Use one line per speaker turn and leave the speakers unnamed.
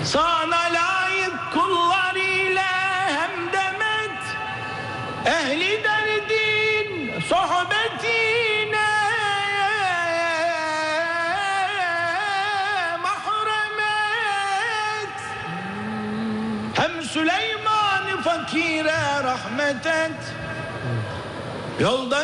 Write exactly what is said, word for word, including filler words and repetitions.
sana layık kullarıyla hem demet, ehli derdin sohbetine mahremet, hem Süleyman fakire rahmet et, yolda